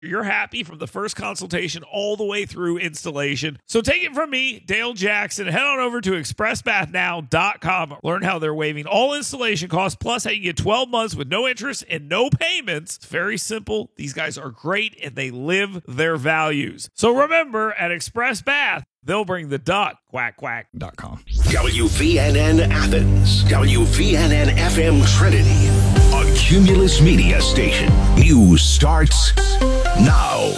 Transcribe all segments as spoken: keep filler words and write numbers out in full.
You're happy from the first consultation all the way through installation. So take it from me, Dale Jackson. Head on over to express bath now dot com. Learn how they're waiving all installation costs, plus how you get twelve months with no interest and no payments. It's very simple. These guys are great, and they live their values. So remember, at Express Bath, they'll bring the duck. Quack, quack. Dot com. W V N N Athens. W V N N F M Trinity. A Cumulus Media station. News starts now.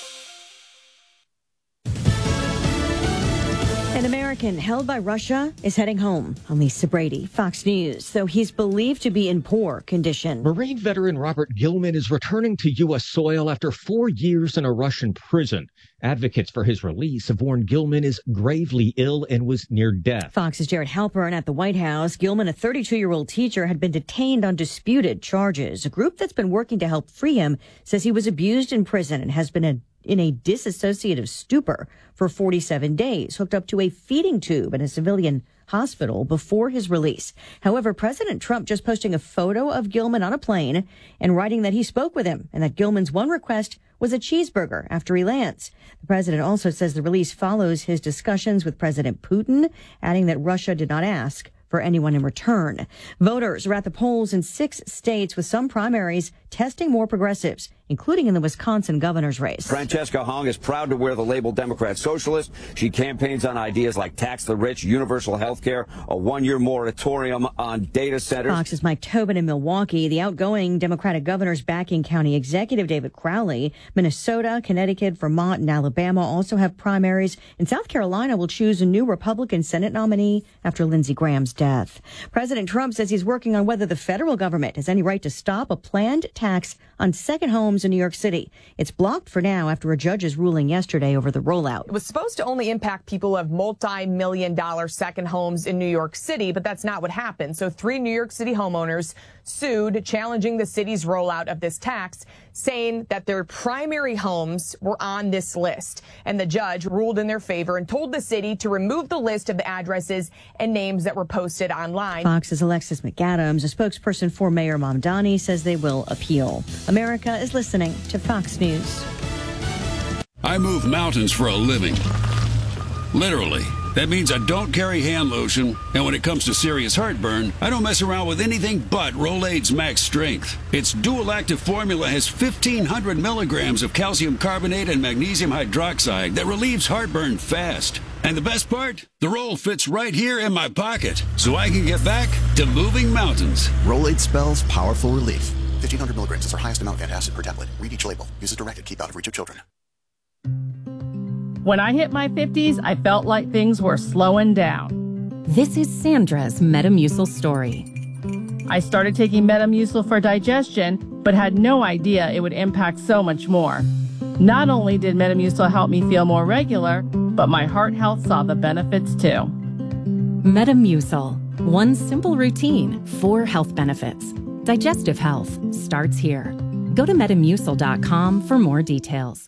An American held by Russia is heading home. Lisa Brady, Fox News, though he's believed to be in poor condition. Marine veteran Robert Gilman is returning to U S soil after four years in a Russian prison. Advocates for his release have warned Gilman is gravely ill and was near death. Fox's Jared Halpern at the White House. Gilman, a thirty-two-year-old teacher, had been detained on disputed charges. A group that's been working to help free him says he was abused in prison and has been a in a disassociative stupor for forty-seven days, hooked up to a feeding tube in a civilian hospital before his release. However, President Trump just posting a photo of Gilman on a plane and writing that he spoke with him and that Gilman's one request was a cheeseburger after he lands. The president also says the release follows his discussions with President Putin, adding that Russia did not ask for anyone in return. Voters are at the polls in six states, with some primaries testing more progressives, including in the Wisconsin governor's race. Francesca Hong is proud to wear the label Democrat Socialist. She campaigns on ideas like tax the rich, universal health care, a one-year moratorium on data centers. Fox's Mike Tobin in Milwaukee. The outgoing Democratic governor's backing county executive David Crowley. Minnesota, Connecticut, Vermont, and Alabama also have primaries. And South Carolina will choose a new Republican Senate nominee after Lindsey Graham's death. President Trump says he's working on whether the federal government has any right to stop a planned tax on second homes in New York City. It's blocked for now after a judge's ruling yesterday over the rollout. It was supposed to only impact people who have multi-million dollar second homes in New York City, but that's not what happened. So three New York City homeowners sued, challenging the city's rollout of this tax, saying that their primary homes were on this list. And the judge ruled in their favor and told the city to remove the list of the addresses and names that were posted online. Fox's Alexis McAdams, a spokesperson for Mayor Mamdani, says they will appeal. America is listening to Fox News. I move mountains for a living. Literally. That means I don't carry hand lotion, and when it comes to serious heartburn, I don't mess around with anything but Rolaids Max Strength. Its dual-active formula has fifteen hundred milligrams of calcium carbonate and magnesium hydroxide that relieves heartburn fast. And the best part? The roll fits right here in my pocket, so I can get back to moving mountains. Rolaids spells powerful relief. fifteen hundred milligrams is our highest amount of antacid per tablet. Read each label. Use as directed. Keep out of reach of children. When I hit my fifties, I felt like things were slowing down. This is Sandra's Metamucil story. I started taking Metamucil for digestion, but had no idea it would impact so much more. Not only did Metamucil help me feel more regular, but my heart health saw the benefits too. Metamucil. One simple routine, four health benefits. Digestive health starts here. Go to metamucil dot com for more details.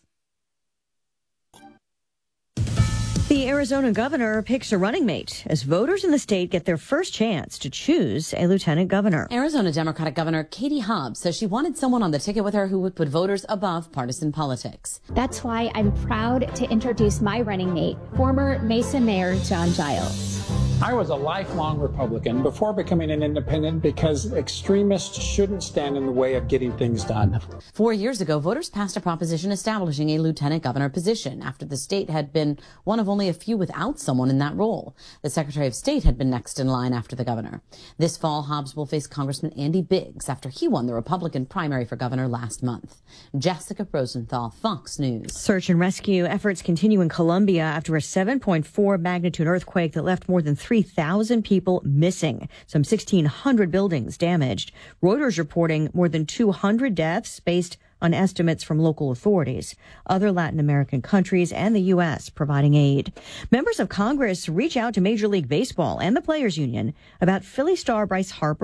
The Arizona governor picks a running mate as voters in the state get their first chance to choose a lieutenant governor. Arizona Democratic Governor Katie Hobbs says she wanted someone on the ticket with her who would put voters above partisan politics. That's why I'm proud to introduce my running mate, former Mesa Mayor John Giles. I was a lifelong Republican before becoming an independent because extremists shouldn't stand in the way of getting things done. Four years ago, voters passed a proposition establishing a lieutenant governor position after the state had been one of only a few without someone in that role. The Secretary of State had been next in line after the governor. This fall, Hobbs will face Congressman Andy Biggs after he won the Republican primary for governor last month. Jessica Rosenthal, Fox News. Search and rescue efforts continue in Colombia after a seven point four magnitude earthquake that left more than three thousand people missing, some sixteen hundred buildings damaged. Reuters reporting more than two hundred deaths based on estimates from local authorities. Other Latin American countries and the U S providing aid. Members of Congress reach out to Major League Baseball and the Players Union about Philly star Bryce Harper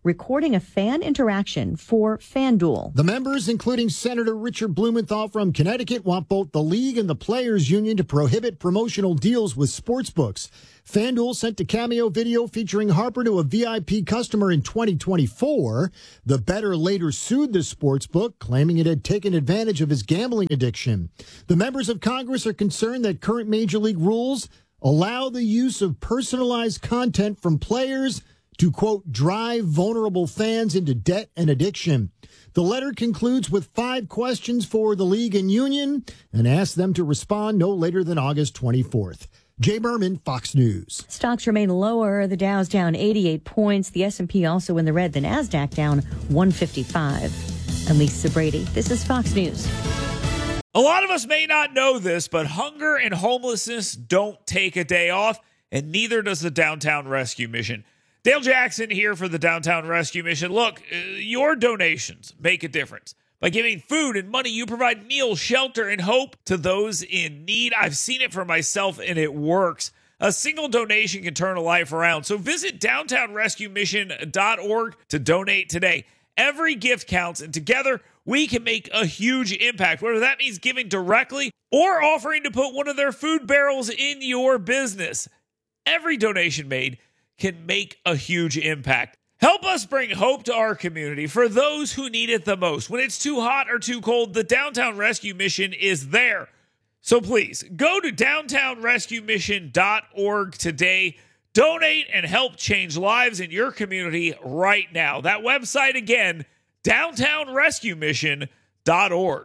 recording a fan interaction for FanDuel. The members, including Senator Richard Blumenthal from Connecticut, want both the league and the players' union to prohibit promotional deals with sportsbooks. FanDuel sent a cameo video featuring Harper to a V I P customer in twenty twenty-four. The bettor later sued the sportsbook, claiming it had taken advantage of his gambling addiction. The members of Congress are concerned that current Major League rules allow the use of personalized content from players to, quote, drive vulnerable fans into debt and addiction. The letter concludes with five questions for the league and union and asks them to respond no later than August twenty-fourth. Jay Berman, Fox News. Stocks remain lower. The Dow's down eighty-eight points. The S and P also in the red. The NASDAQ down one fifty-five. I'm Lisa Brady. This is Fox News. A lot of us may not know this, but hunger and homelessness don't take a day off, and neither does the Downtown Rescue Mission. Dale Jackson here for the Downtown Rescue Mission. Look, uh, your donations make a difference. By giving food and money, you provide meals, shelter, and hope to those in need. I've seen it for myself, and it works. A single donation can turn a life around. So visit downtown rescue mission dot org to donate today. Every gift counts, and together we can make a huge impact, whether that means giving directly or offering to put one of their food barrels in your business. Every donation made can make a huge impact. Help us bring hope to our community for those who need it the most. When it's too hot or too cold, the Downtown Rescue Mission is there. So please, go to downtown rescue mission dot org today. Donate and help change lives in your community right now. That website again, downtown rescue mission dot org.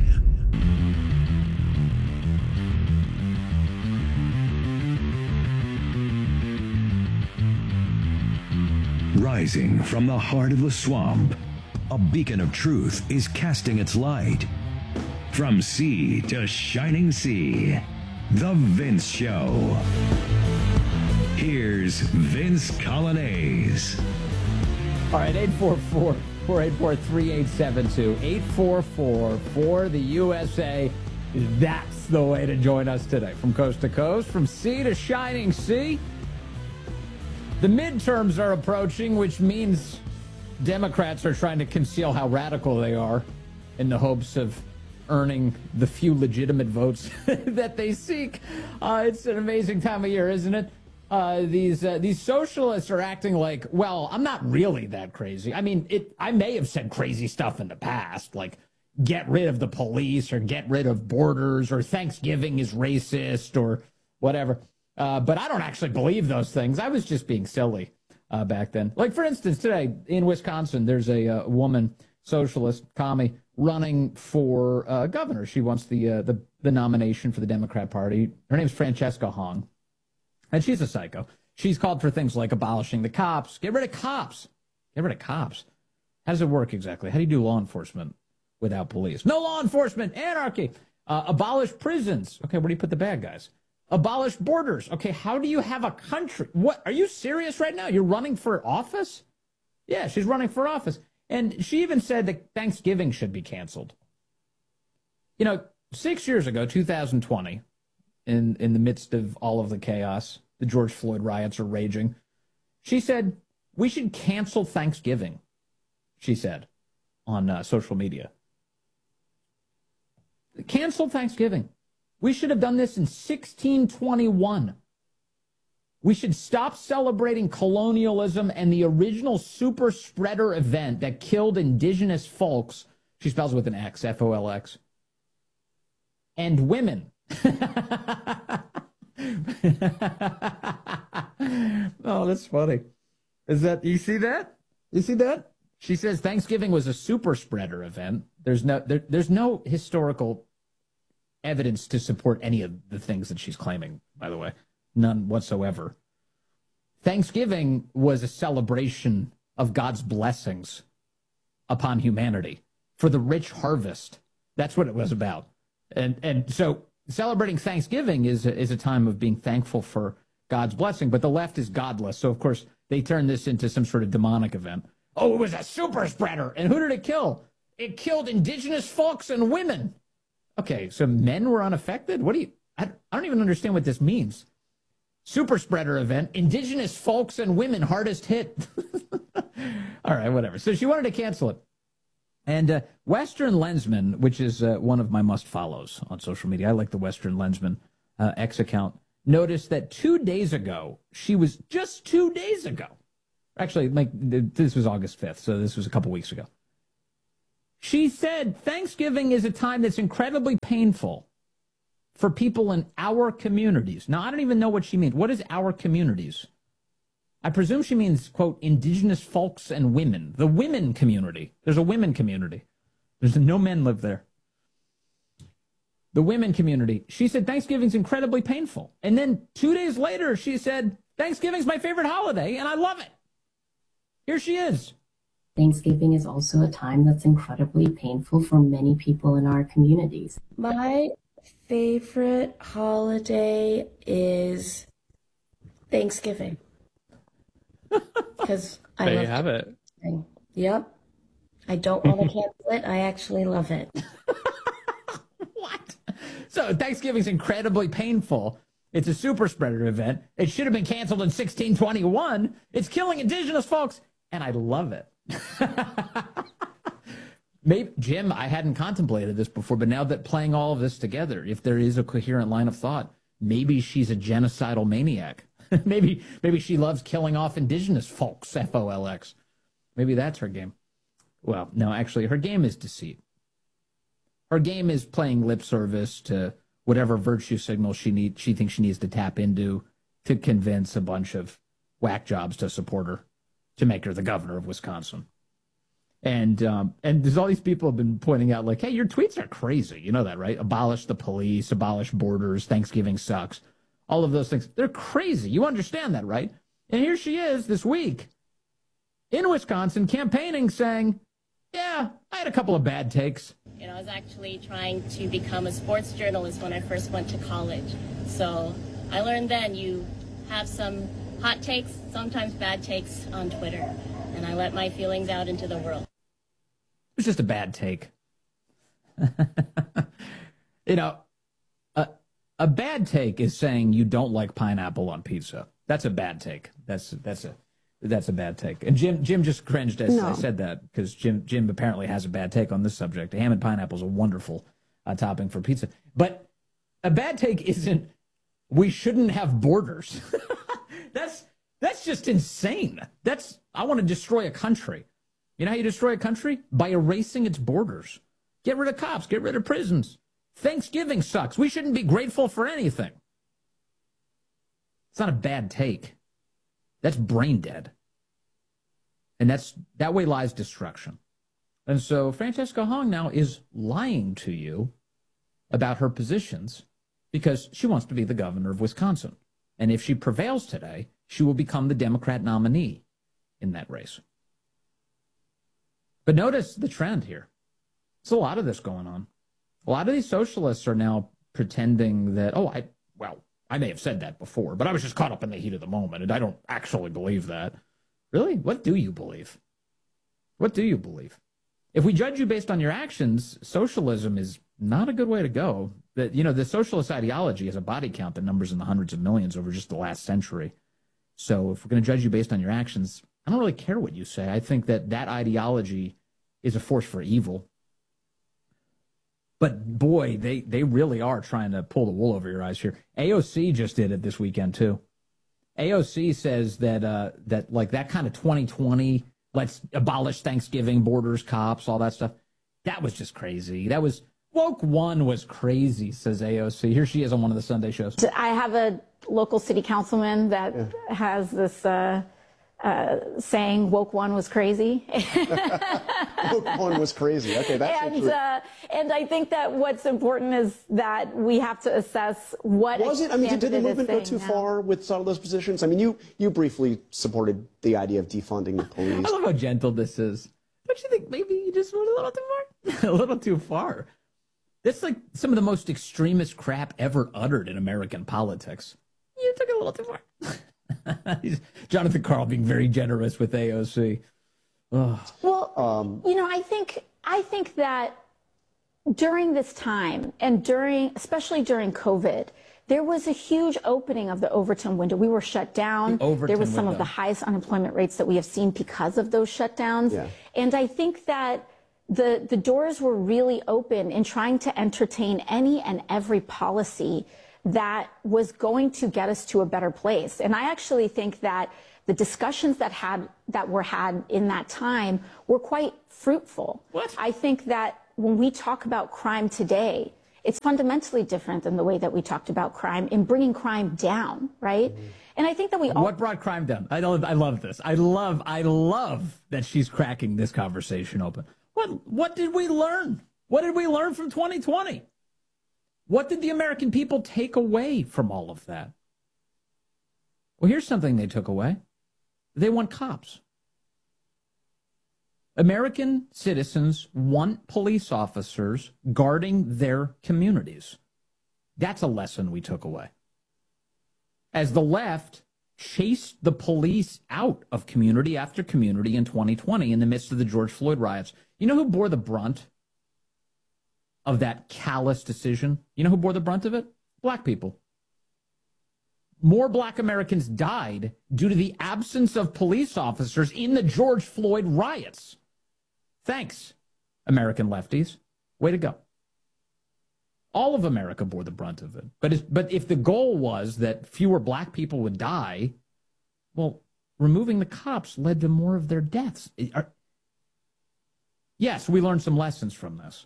Rising from the heart of the swamp, a beacon of truth is casting its light. From sea to shining sea, The Vince Show. Here's Vince Colonnese. All right, eight four four, four eight four, three eight seven two. eight four four for the U S A. That's the way to join us today. From coast to coast, from sea to shining sea. The midterms are approaching, which means Democrats are trying to conceal how radical they are in the hopes of earning the few legitimate votes that they seek. Uh, it's an amazing time of year, isn't it? Uh, these uh, these socialists are acting like, well, I'm not really that crazy. I mean, it. I may have said crazy stuff in the past, like get rid of the police or get rid of borders or Thanksgiving is racist or whatever. Uh, but I don't actually believe those things. I was just being silly uh, back then. Like, for instance, today in Wisconsin, there's a uh, woman, socialist, commie, running for uh, governor. She wants the, uh, the the nomination for the Democrat Party. Her name's Francesca Hong, and she's a psycho. She's called for things like abolishing the cops. Get rid of cops. Get rid of cops. How does it work exactly? How do you do law enforcement without police? No law enforcement. Anarchy. Uh, abolish prisons. Okay, where do you put the bad guys? Abolish borders. Okay, how do you have a country? What? Are you serious right now? You're running for office? Yeah, she's running for office. And she even said that Thanksgiving should be canceled. You know, six years ago, two thousand twenty, in, in the midst of all of the chaos, the George Floyd riots are raging, she said, we should cancel Thanksgiving, she said, on uh, social media. Cancel Thanksgiving. We should have done this in sixteen twenty-one. We should stop celebrating colonialism and the original super spreader event that killed indigenous folks. She spells with an X, F O L X. And women. Oh, that's funny. Is that, you see that? You see that? She says Thanksgiving was a super spreader event. There's no, there, there's no historical evidence to support any of the things that she's claiming, by the way. None whatsoever. Thanksgiving was a celebration of God's blessings upon humanity for the rich harvest. That's what it was about. And and so celebrating Thanksgiving is a, is a time of being thankful for God's blessing, but the left is godless. So, of course, they turn this into some sort of demonic event. Oh, it was a super spreader. And who did it kill? It killed indigenous folks and women. Okay, so men were unaffected? What do you... I, I don't even understand what this means. Super spreader event, indigenous folks and women hardest hit. All right, whatever. So she wanted to cancel it. And uh, Western Lensman, which is uh, one of my must-follows on social media, I like the Western Lensman uh, X account, noticed that two days ago, she was just two days ago, actually, like this was August fifth, so this was a couple weeks ago. She said Thanksgiving is a time that's incredibly painful for people in our communities. Now, I don't even know what she means. What is our communities? I presume she means, quote, indigenous folks and women. The women community. There's a women community. There's no men live there. The women community. She said Thanksgiving's incredibly painful. And then two days later, she said, Thanksgiving's my favorite holiday, and I love it. Here she is. Thanksgiving is also a time that's incredibly painful for many people in our communities. My favorite holiday is Thanksgiving. Because I there love you have it. Yep. I don't want to cancel it. I actually love it. What? So Thanksgiving's incredibly painful. It's a super spreader event. It should have been canceled in sixteen twenty-one. It's killing indigenous folks, and I love it. Maybe, Jim, I hadn't contemplated this before, but now that playing all of this together, if there is a coherent line of thought, maybe she's a genocidal maniac. maybe maybe she loves killing off indigenous folks, F O L X. Maybe that's her game. Well, no, actually, her game is deceit. Her game is playing lip service to whatever virtue signal she need, she thinks she needs to tap into to convince a bunch of whack jobs to support her, to make her the governor of Wisconsin. And um, and there's all these people have been pointing out, like, hey, your tweets are crazy. You know that, right? Abolish the police, abolish borders, Thanksgiving sucks. All of those things. They're crazy. You understand that, right? And here she is this week in Wisconsin campaigning saying, yeah, I had a couple of bad takes. You know, I was actually trying to become a sports journalist when I first went to college. So I learned then you have some hot takes, sometimes bad takes on Twitter. And I let my feelings out into the world. It was just a bad take. You know, a, a bad take is saying you don't like pineapple on pizza. That's a bad take. That's that's a that's a bad take. And Jim Jim just cringed as No. I said that because Jim Jim apparently has a bad take on this subject. Ham and pineapple is a wonderful uh, topping for pizza, but a bad take isn't we shouldn't have borders. that's that's just insane. That's I want to destroy a country. You know how you destroy a country? By erasing its borders. Get rid of cops. Get rid of prisons. Thanksgiving sucks. We shouldn't be grateful for anything. It's not a bad take. That's brain dead. And that's that way lies destruction. And so Francesca Hong now is lying to you about her positions because she wants to be the governor of Wisconsin. And if she prevails today, she will become the Democrat nominee in that race. But notice the trend here. There's a lot of this going on. A lot of these socialists are now pretending that, oh, I, well, I may have said that before, but I was just caught up in the heat of the moment, and I don't actually believe that. Really? What do you believe? What do you believe? If we judge you based on your actions, socialism is not a good way to go. That, you know, the socialist ideology has a body count that numbers in the hundreds of millions over just the last century. So if we're going to judge you based on your actions, I don't really care what you say. I think that that ideology is a force for evil. But boy, they, they really are trying to pull the wool over your eyes here. A O C just did it this weekend too. A O C says that uh, that like that kind of twenty twenty, let's abolish Thanksgiving, borders, cops, all that stuff. That was just crazy. That was woke one was crazy, says A O C. Here she is on one of the Sunday shows. I have a local city councilman that yeah. has this uh, uh, saying, woke one was crazy. Woke one was crazy. Okay, that's and, actually... uh, and I think that what's important is that we have to assess what was it? I mean, did the movement go too now. far with some of those positions? I mean, you you briefly supported the idea of defunding the police. I love how gentle this is. Don't you think maybe you just went a little too far? a little too far. That's like some of the most extremist crap ever uttered in American politics. You took it a little too far. Jonathan Karl being very generous with A O C. Ugh. Well, um, you know, I think I think that during this time and during, especially during COVID, there was a huge opening of the Overton window. We were shut down. The Overton there was some window. of the highest unemployment rates that we have seen because of those shutdowns. Yeah. And I think that the, the doors were really open in trying to entertain any and every policy that was going to get us to a better place. And I actually think that the discussions that had that were had in that time were quite fruitful. What? I think that when we talk about crime today, it's fundamentally different than the way that we talked about crime in bringing crime down, right? Mm-hmm. And I think that we all... What brought crime down? I love, I love this. I love, I love that she's cracking this conversation open. What, what did we learn? What did we learn from twenty twenty? What did the American people take away from all of that? Well, here's something they took away. They want cops. American citizens want police officers guarding their communities. That's a lesson we took away. As the left chased the police out of community after community in twenty twenty in the midst of the George Floyd riots, you know who bore the brunt of that callous decision? You know who bore the brunt of it? Black people. More black Americans died due to the absence of police officers in the George Floyd riots. Thanks, American lefties. Way to go. All of America bore the brunt of it. But if, but if the goal was that fewer black people would die, well, removing the cops led to more of their deaths. Are, yes, we learned some lessons from this.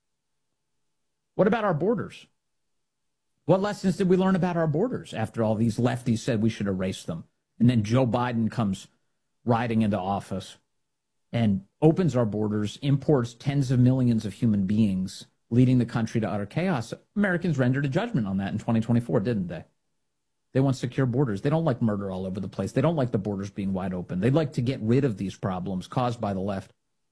What about our borders? What lessons did we learn about our borders after all these lefties said we should erase them? And then Joe Biden comes riding into office and opens our borders, imports tens of millions of human beings, leading the country to utter chaos. Americans rendered a judgment on that in twenty twenty-four, didn't they? They want secure borders. They don't like murder all over the place. They don't like the borders being wide open. They'd like to get rid of these problems caused by the left.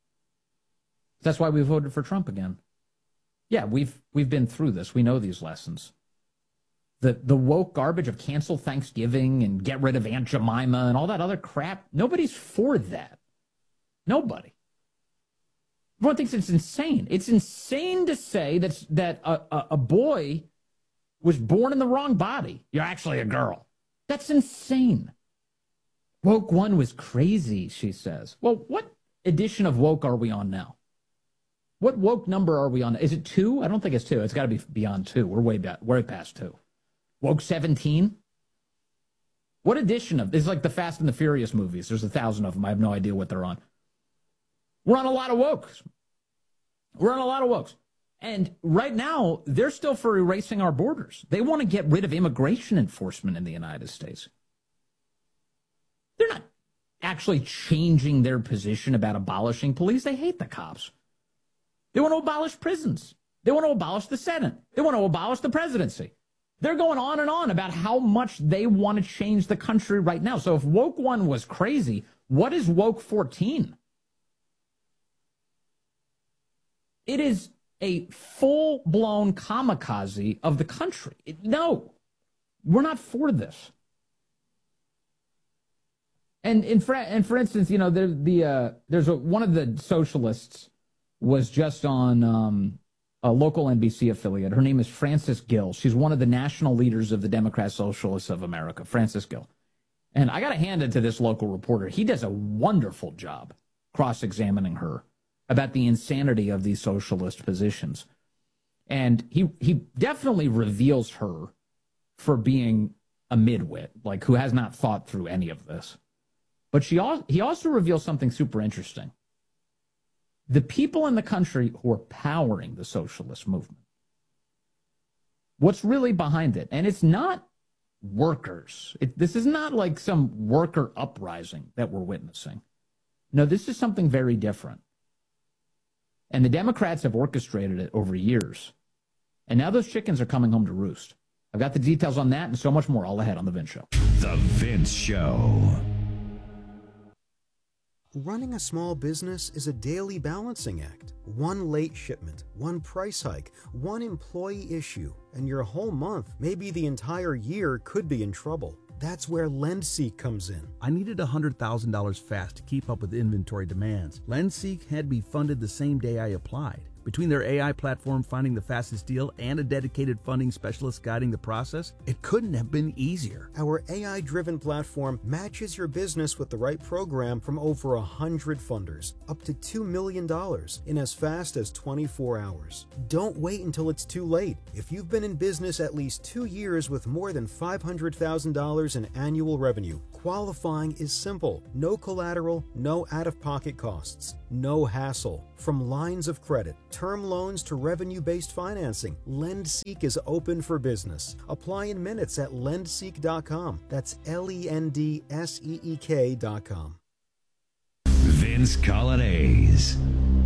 That's why we voted for Trump again. Yeah, we've we've been through this. We know these lessons. The the woke garbage of cancel Thanksgiving and get rid of Aunt Jemima and all that other crap, nobody's for that. Nobody. Everyone thinks it's insane. It's insane to say that, that a, a, a boy was born in the wrong body. You're actually a girl. That's insane. Woke one was crazy, she says. Well, what edition of woke are we on now? What woke number are we on? Is it two? I don't think it's two. It's got to be beyond two. We're way back, way past two. Woke seventeen? What edition of this is like the Fast and the Furious movies? There's a thousand of them. I have no idea what they're on. We're on a lot of wokes. We're on a lot of wokes. And right now, they're still for erasing our borders. They want to get rid of immigration enforcement in the United States. They're not actually changing their position about abolishing police. They hate the cops. They want to abolish prisons. They want to abolish the Senate. They want to abolish the presidency. They're going on and on about how much they want to change the country right now. So if woke one was crazy, what is woke fourteen? It is a full-blown kamikaze of the country. It, no, we're not for this. And in for, and for instance, you know, the, the uh, there's a, one of the socialists was just on um, a local N B C affiliate. Her name is Frances Gill. She's one of the national leaders of the Democrat Socialists of America, Frances Gill. And I got to hand it to this local reporter. He does a wonderful job cross-examining her about the insanity of these socialist positions. And he he definitely reveals her for being a midwit, like who has not thought through any of this. But she al- he also reveals something super interesting. The people in the country who are powering the socialist movement, what's really behind it? And it's not workers. It, this is not like some worker uprising that we're witnessing. No, this is something very different. And the Democrats have orchestrated it over years. And now those chickens are coming home to roost. I've got the details on that and so much more all ahead on The Vince Show. The Vince Show. Running a small business is a daily balancing act. One late shipment, one price hike, one employee issue, and your whole month, maybe the entire year, could be in trouble. That's where LendSeek comes in. I needed one hundred thousand dollars fast to keep up with inventory demands. LendSeek had me funded the same day I applied. Between their A I platform finding the fastest deal and a dedicated funding specialist guiding the process, it couldn't have been easier. Our A I-driven platform matches your business with the right program from over one hundred funders, up to two million dollars in as fast as twenty-four hours. Don't wait until it's too late. If you've been in business at least two years with more than five hundred thousand dollars in annual revenue, qualifying is simple. No collateral, no out-of-pocket costs, no hassle. From lines of credit, term loans to revenue-based financing, LendSeek is open for business. Apply in minutes at lendseek dot com. That's L E N D S E E K dot com. Vince Colonnese.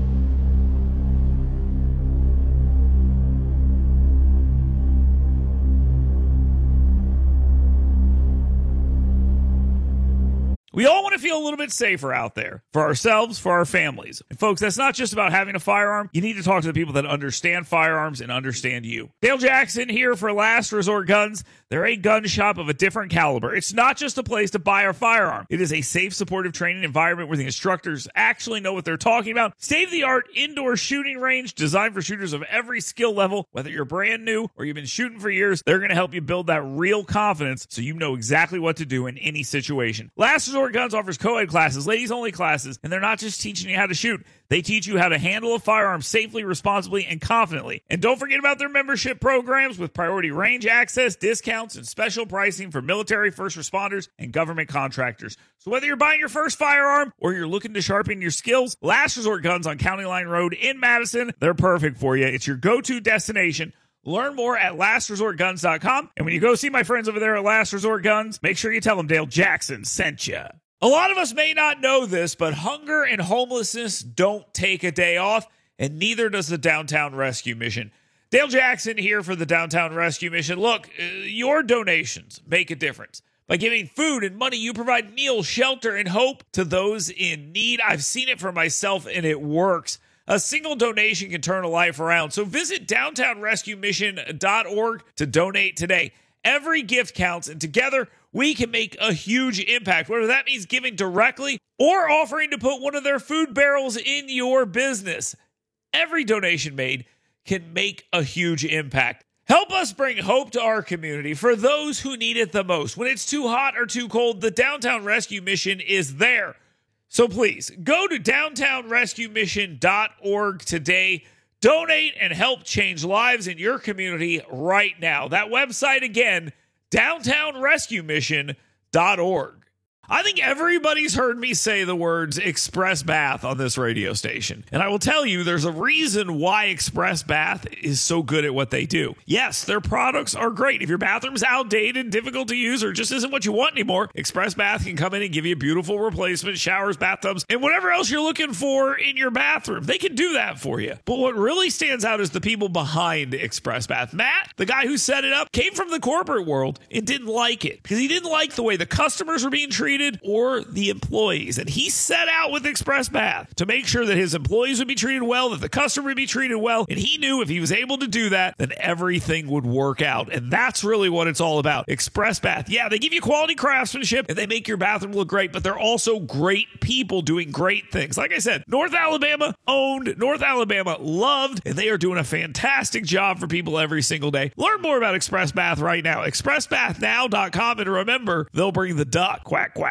We all want to feel a little bit safer out there for ourselves, for our families. And folks, that's not just about having a firearm. You need to talk to the people that understand firearms and understand you. Dale Jackson here for Last Resort Guns. They're a gun shop of a different caliber. It's not just a place to buy a firearm. It is a safe, supportive training environment where the instructors actually know what they're talking about. State-of-the-art indoor shooting range designed for shooters of every skill level. Whether you're brand new or you've been shooting for years, they're going to help you build that real confidence so you know exactly what to do in any situation. Last Resort Guns offers co-ed classes, ladies-only classes, and they're not just teaching you how to shoot. They teach you how to handle a firearm safely, responsibly, and confidently. And don't forget about their membership programs with priority range access, discounts, and special pricing for military, first responders, and government contractors. So whether you're buying your first firearm or you're looking to sharpen your skills, Last Resort Guns on County Line Road in Madison, they're perfect for you. It's your go-to destination. Learn more at last resort guns dot com. And when you go see my friends over there at Last Resort Guns, make sure you tell them Dale Jackson sent you. A lot of us may not know this, but hunger and homelessness don't take a day off, and neither does the Downtown Rescue Mission. Dale Jackson here for the Downtown Rescue Mission. Look, uh, your donations make a difference. By giving food and money, you provide meals, shelter, and hope to those in need. I've seen it for myself, and it works. A single donation can turn a life around. So visit downtown rescue mission dot org to donate today. Every gift counts, and together we can make a huge impact, whether that means giving directly or offering to put one of their food barrels in your business. Every donation made can make a huge impact. Help us bring hope to our community for those who need it the most. When it's too hot or too cold, the Downtown Rescue Mission is there. So please, go to downtown rescue mission dot org today. Donate and help change lives in your community right now. That website again, downtown rescue mission dot org. I think everybody's heard me say the words Express Bath on this radio station. And I will tell you, there's a reason why Express Bath is so good at what they do. Yes, their products are great. If your bathroom's outdated, difficult to use, or just isn't what you want anymore, Express Bath can come in and give you a beautiful replacement, showers, bathtubs, and whatever else you're looking for in your bathroom. They can do that for you. But what really stands out is the people behind Express Bath. Matt, the guy who set it up, came from the corporate world and didn't like it because he didn't like the way the customers were being treated or the employees. And he set out with Express Bath to make sure that his employees would be treated well, that the customer would be treated well. And he knew if he was able to do that, then everything would work out. And that's really what it's all about. Express Bath. Yeah, they give you quality craftsmanship and they make your bathroom look great, but they're also great people doing great things. Like I said, North Alabama owned, North Alabama loved, and they are doing a fantastic job for people every single day. Learn more about Express Bath right now. express bath now dot com. And remember, they'll bring the duck. Quack, quack.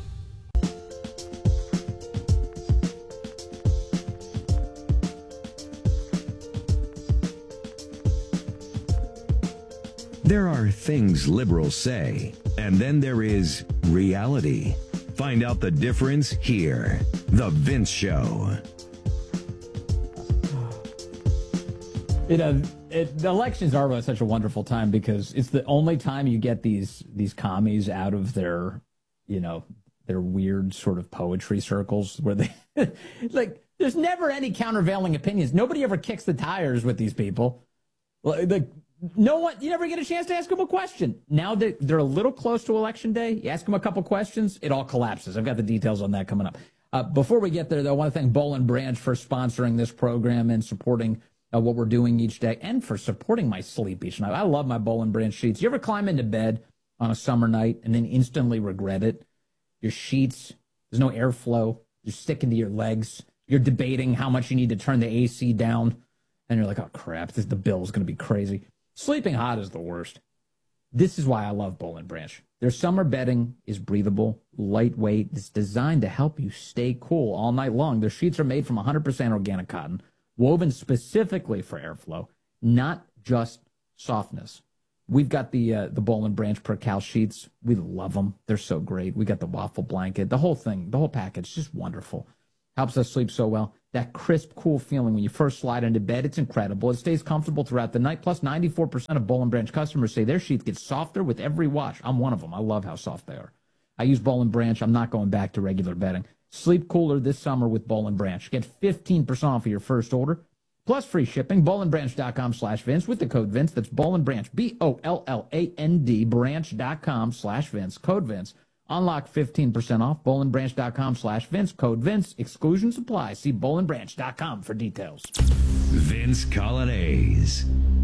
There are things liberals say, and then there is reality. Find out the difference here. The Vince Show. You know, it, the elections are such a wonderful time because it's the only time you get these these commies out of their, you know, their weird sort of poetry circles where they, like, there's never any countervailing opinions. Nobody ever kicks the tires with these people. Like, no one, you never get a chance to ask them a question. Now that they're a little close to Election Day, you ask them a couple questions, it all collapses. I've got the details on that coming up. Uh, before we get there, though, I want to thank Boll and Branch for sponsoring this program and supporting uh, what we're doing each day and for supporting my sleep each night. I love my Boll and Branch sheets. You ever climb into bed on a summer night and then instantly regret it? Your sheets, there's no airflow. You're sticking to your legs. You're debating how much you need to turn the A C down. and you're like, oh, crap, this, the bill's going to be crazy. Sleeping hot is the worst. This is why I love Boll and Branch. Their summer bedding is breathable, lightweight. It's designed to help you stay cool all night long. Their sheets are made from one hundred percent organic cotton, woven specifically for airflow, not just softness. We've got the uh, the Boll and Branch Percale sheets. We love them. They're so great. We got the waffle blanket. The whole thing, the whole package, just wonderful. Helps us sleep so well. That crisp, cool feeling when you first slide into bed, it's incredible. It stays comfortable throughout the night. Plus, ninety-four percent of Boll and Branch customers say their sheets get softer with every wash. I'm one of them. I love how soft they are. I use Boll and Branch. I'm not going back to regular bedding. Sleep cooler this summer with Boll and Branch. Get fifteen percent off of your first order, plus free shipping. boll and branch dot com slash Vince with the code Vince. That's Boll and Branch, B O L L A N D, branch.com slash Vince. Code Vince. Unlock fifteen percent off. boll and branch dot com slash Vince. Code Vince. Exclusions apply. See boll and branch dot com for details. Vince Colonnese,